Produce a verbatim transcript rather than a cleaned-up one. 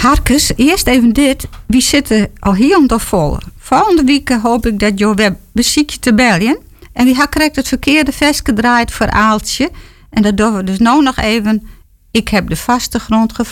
Harkes, eerst even dit. We zitten al hier om te vol. Volgende week hoop ik dat je weer beziekje te bellen. En we hebben correct het verkeerde vest gedraaid voor Aaltje. En dat doen we dus nou nog even. Ik heb de vaste grond gevonden.